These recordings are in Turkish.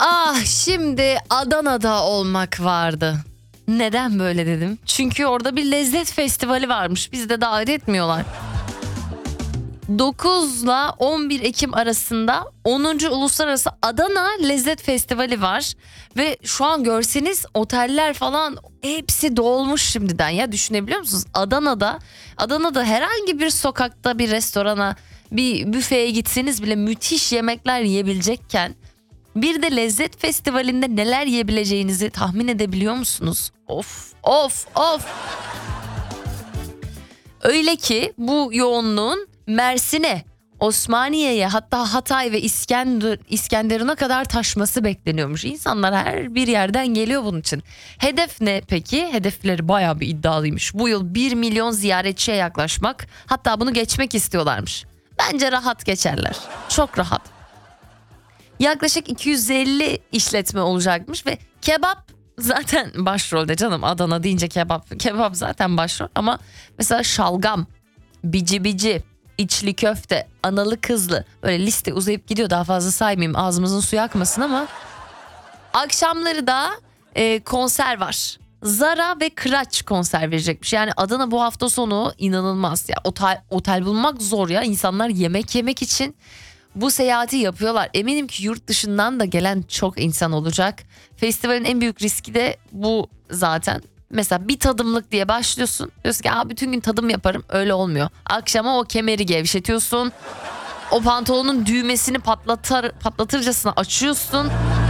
Şimdi Adana'da olmak vardı. Neden böyle dedim? Çünkü orada bir lezzet festivali varmış. Bizi de davet etmiyorlar. 9 ile 11 Ekim arasında 10. Uluslararası Adana Lezzet Festivali var. Ve şu an görseniz oteller falan hepsi dolmuş şimdiden ya, düşünebiliyor musunuz? Adana'da herhangi bir sokakta bir restorana, bir büfeye gitseniz bile müthiş yemekler yiyebilecekken bir de lezzet festivalinde neler yiyebileceğinizi tahmin edebiliyor musunuz? Of. Öyle ki bu yoğunluğun Mersin'e, Osmaniye'ye, hatta Hatay ve İskenderun'a kadar taşması bekleniyormuş. İnsanlar her bir yerden geliyor bunun için. Hedef ne peki? Hedefleri bayağı bir iddialıymış. Bu yıl 1 milyon ziyaretçiye yaklaşmak, hatta bunu geçmek istiyorlarmış. Bence rahat geçerler. Çok rahat. Yaklaşık 250 işletme olacakmış ve kebap zaten başrolde canım. Adana deyince kebap zaten başrol, ama mesela şalgam, bici, içli köfte, analı kızlı, böyle liste uzayıp gidiyor, daha fazla saymayayım ağzımızın suyu akmasın, ama akşamları da konser var. Zara ve Kıraç konser verecekmiş. Yani Adana bu hafta sonu inanılmaz ya. Otel bulmak zor ya. İnsanlar yemek için bu seyahati yapıyorlar. Eminim ki yurt dışından da gelen çok insan olacak. Festivalin en büyük riski de bu zaten. Mesela bir tadımlık diye başlıyorsun. Diyorsun ki bütün gün tadım yaparım. Öyle olmuyor. Akşama o kemeri gevşetiyorsun. O pantolonun düğmesini patlatırcasına açıyorsun.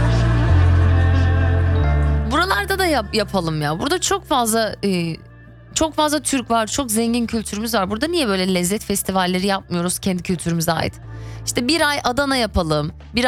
Buralarda da yapalım ya. Burada çok fazla Türk var. Çok zengin kültürümüz var. Burada niye böyle lezzet festivalleri yapmıyoruz kendi kültürümüze ait? İşte bir ay Adana yapalım. Bir